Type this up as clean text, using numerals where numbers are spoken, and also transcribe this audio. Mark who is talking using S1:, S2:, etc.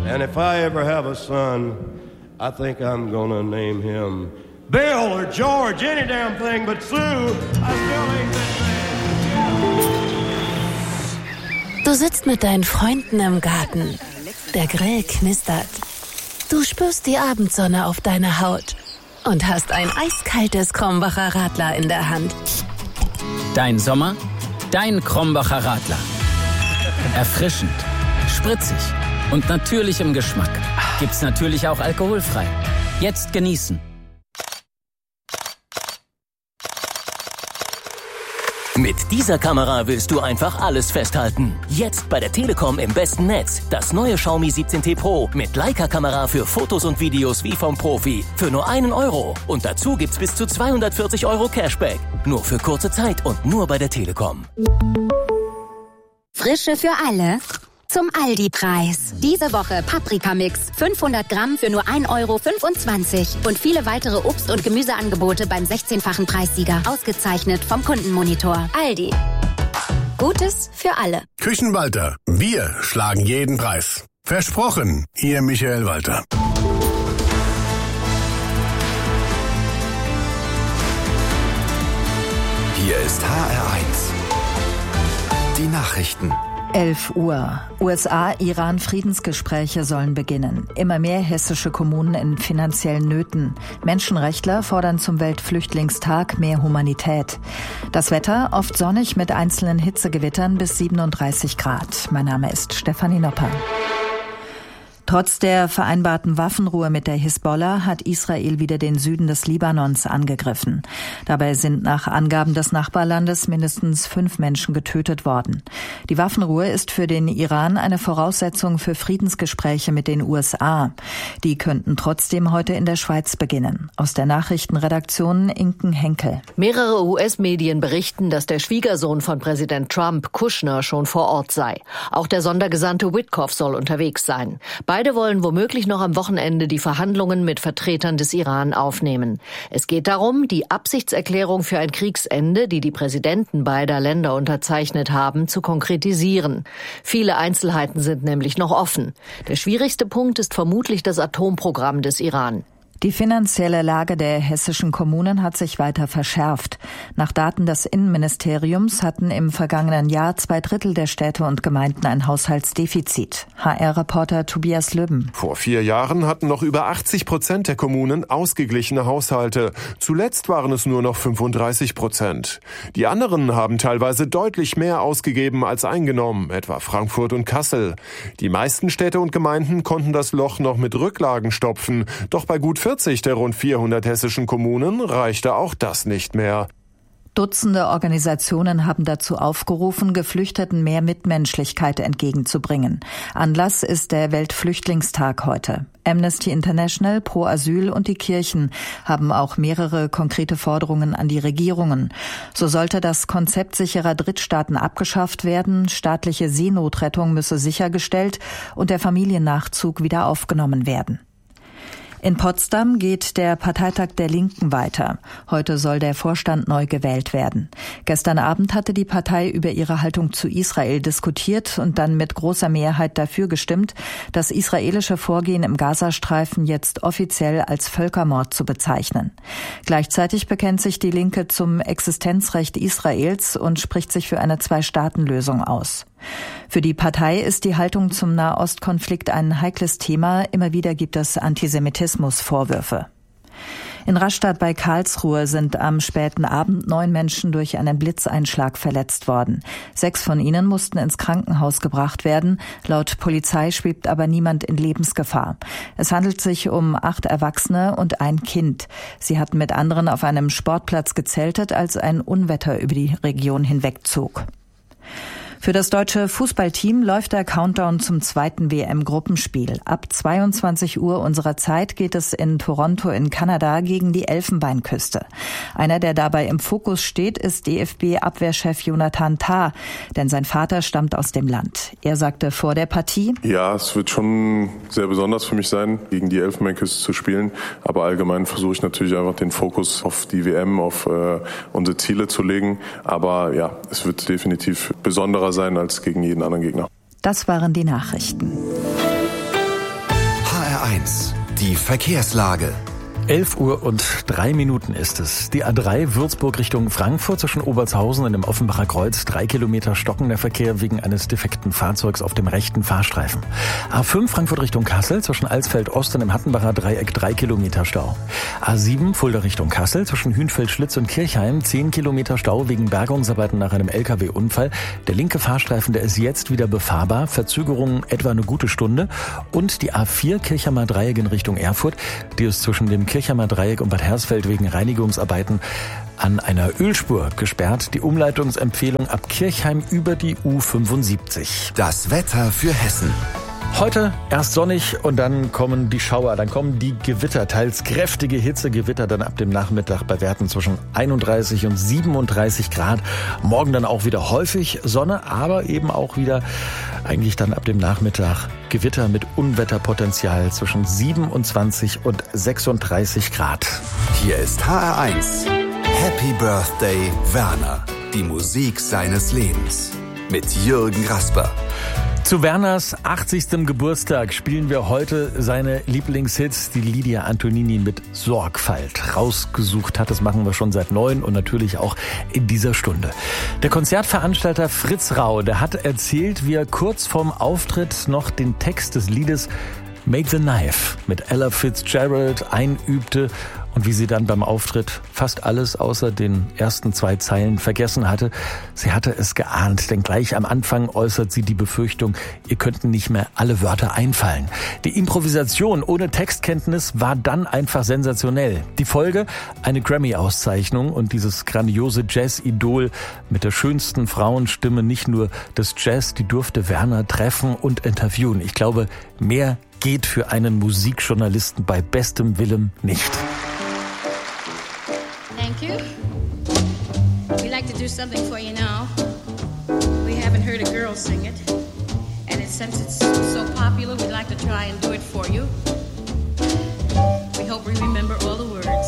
S1: And if I ever have a son, I think I'm gonna name him Bill or George, any damn thing but Sue. I still ain't that man.
S2: Du sitzt mit deinen Freunden im Garten. Der Grill knistert. Du spürst die Abendsonne auf deiner Haut und hast ein eiskaltes Krombacher Radler in der Hand.
S3: Dein Sommer, dein Krombacher Radler. Erfrischend, spritzig und natürlich im Geschmack. Gibt's natürlich auch alkoholfrei. Jetzt genießen.
S4: Mit dieser Kamera willst du einfach alles festhalten. Jetzt bei der Telekom im besten Netz. Das neue Xiaomi 17T Pro mit Leica-Kamera für Fotos und Videos wie vom Profi. Für nur 1 Euro. Und dazu gibt's bis zu 240 Euro Cashback. Nur für kurze Zeit und nur bei der Telekom.
S5: Frische für alle zum Aldi-Preis. Diese Woche Paprikamix 500 Gramm für nur 1,25 Euro und viele weitere Obst- und Gemüseangebote beim 16-fachen Preissieger. Ausgezeichnet vom Kundenmonitor. Aldi. Gutes für alle.
S6: Küchenwalter. Wir schlagen jeden Preis. Versprochen. Ihr Michael Walter.
S7: Hier ist HR1. Die Nachrichten.
S8: 11 Uhr. USA-Iran-Friedensgespräche sollen beginnen. Immer mehr hessische Kommunen in finanziellen Nöten. Menschenrechtler fordern zum Weltflüchtlingstag mehr Humanität. Das Wetter oft sonnig mit einzelnen Hitzegewittern bis 37 Grad. Mein Name ist Stefanie Nopper. Trotz der vereinbarten Waffenruhe mit der Hisbollah hat Israel wieder den Süden des Libanons angegriffen. Dabei sind nach Angaben des Nachbarlandes mindestens 5 Menschen getötet worden. Die Waffenruhe ist für den Iran eine Voraussetzung für Friedensgespräche mit den USA. Die könnten trotzdem heute in der Schweiz beginnen. Aus der Nachrichtenredaktion Inken Henkel.
S9: Mehrere US-Medien berichten, dass der Schwiegersohn von Präsident Trump, Kushner, schon vor Ort sei. Auch der Sondergesandte Witkoff soll unterwegs sein. Beide wollen womöglich noch am Wochenende die Verhandlungen mit Vertretern des Iran aufnehmen. Es geht darum, die Absichtserklärung für ein Kriegsende, die die Präsidenten beider Länder unterzeichnet haben, zu konkretisieren. Viele Einzelheiten sind nämlich noch offen. Der schwierigste Punkt ist vermutlich das Atomprogramm des Iran.
S8: Die finanzielle Lage der hessischen Kommunen hat sich weiter verschärft. Nach Daten des Innenministeriums hatten im vergangenen Jahr 2/3 der Städte und Gemeinden ein Haushaltsdefizit. HR-Reporter Tobias Löben.
S10: Vor 4 Jahren hatten noch über 80% der Kommunen ausgeglichene Haushalte. Zuletzt waren es nur noch 35%. Die anderen haben teilweise deutlich mehr ausgegeben als eingenommen, etwa Frankfurt und Kassel. Die meisten Städte und Gemeinden konnten das Loch noch mit Rücklagen stopfen, doch bei gut 40 der rund 400 hessischen Kommunen reichte auch das nicht mehr.
S8: Dutzende Organisationen haben dazu aufgerufen, Geflüchteten mehr Mitmenschlichkeit entgegenzubringen. Anlass ist der Weltflüchtlingstag heute. Amnesty International, Pro Asyl und die Kirchen haben auch mehrere konkrete Forderungen an die Regierungen. So sollte das Konzept sicherer Drittstaaten abgeschafft werden, staatliche Seenotrettung müsse sichergestellt und der Familiennachzug wieder aufgenommen werden. In Potsdam geht der Parteitag der Linken weiter. Heute soll der Vorstand neu gewählt werden. Gestern Abend hatte die Partei über ihre Haltung zu Israel diskutiert und dann mit großer Mehrheit dafür gestimmt, das israelische Vorgehen im Gazastreifen jetzt offiziell als Völkermord zu bezeichnen. Gleichzeitig bekennt sich die Linke zum Existenzrecht Israels und spricht sich für eine 2-Staaten-Lösung aus. Für die Partei ist die Haltung zum Nahostkonflikt ein heikles Thema. Immer wieder gibt es Antisemitismusvorwürfe. In Rastatt bei Karlsruhe sind am späten Abend 9 Menschen durch einen Blitzeinschlag verletzt worden. 6 von ihnen mussten ins Krankenhaus gebracht werden. Laut Polizei schwebt aber niemand in Lebensgefahr. Es handelt sich um 8 Erwachsene und ein Kind. Sie hatten mit anderen auf einem Sportplatz gezeltet, als ein Unwetter über die Region hinwegzog. Für das deutsche Fußballteam läuft der Countdown zum 2. WM-Gruppenspiel. Ab 22 Uhr unserer Zeit geht es in Toronto in Kanada gegen die Elfenbeinküste. Einer, der dabei im Fokus steht, ist DFB-Abwehrchef Jonathan Tah, denn sein Vater stammt aus dem Land. Er sagte vor der Partie:
S11: Ja, es wird schon sehr besonders für mich sein, gegen die Elfenbeinküste zu spielen. Aber allgemein versuche ich natürlich einfach den Fokus auf die WM, auf unsere Ziele zu legen. Aber ja, es wird definitiv besonderer sein als gegen jeden anderen Gegner.
S8: Das waren die Nachrichten.
S7: HR1, die Verkehrslage.
S12: 11:03 ist es. Die A3 Würzburg Richtung Frankfurt zwischen Obertshausen und dem Offenbacher Kreuz. 3 Kilometer stockender Verkehr wegen eines defekten Fahrzeugs auf dem rechten Fahrstreifen. A5 Frankfurt Richtung Kassel zwischen Alsfeld Ost und dem Hattenbacher Dreieck 3 Kilometer Stau. A7 Fulda Richtung Kassel zwischen Hünfeld-Schlitz und Kirchheim 10 Kilometer Stau wegen Bergungsarbeiten nach einem LKW-Unfall. Der linke Fahrstreifen, der ist jetzt wieder befahrbar. Verzögerungen etwa eine gute Stunde. Und die A4 Kirchheimer Dreieck in Richtung Erfurt, die ist zwischen dem Kirchheimer Dreieck und Bad Hersfeld wegen Reinigungsarbeiten an einer Ölspur gesperrt. Die Umleitungsempfehlung ab Kirchheim über die U75.
S7: Das Wetter für Hessen.
S12: Heute erst sonnig und dann kommen die Schauer, dann kommen die Gewitter, teils kräftige Hitzegewitter dann ab dem Nachmittag bei Werten zwischen 31 und 37 Grad. Morgen dann auch wieder häufig Sonne, aber eben auch wieder eigentlich dann ab dem Nachmittag Gewitter mit Unwetterpotenzial zwischen 27 und 36 Grad.
S7: Hier ist HR1. Happy Birthday, Werner. Die Musik seines Lebens. Mit Jürgen Rasper.
S12: Zu Werners 80. Geburtstag spielen wir heute seine Lieblingshits, die Lydia Antonini mit Sorgfalt rausgesucht hat. Das machen wir schon seit 9 und natürlich auch in dieser Stunde. Der Konzertveranstalter Fritz Rau, der hat erzählt, wie er kurz vorm Auftritt noch den Text des Liedes Make the Knife mit Ella Fitzgerald einübte und wie sie dann beim Auftritt fast alles außer den ersten 2 Zeilen vergessen hatte. Sie hatte es geahnt, denn gleich am Anfang äußert sie die Befürchtung, ihr könnten nicht mehr alle Wörter einfallen. Die Improvisation ohne Textkenntnis war dann einfach sensationell. Die Folge? Eine Grammy-Auszeichnung und dieses grandiose Jazz-Idol mit der schönsten Frauenstimme nicht nur des Jazz, die durfte Werner treffen und interviewen. Ich glaube, mehr geht für einen Musikjournalisten bei bestem Willen nicht.
S13: Thank you. We'd like to do something for you now. We haven't heard a girl sing it. And since it's so popular, we'd like to try and do it for you. We hope we remember all the words.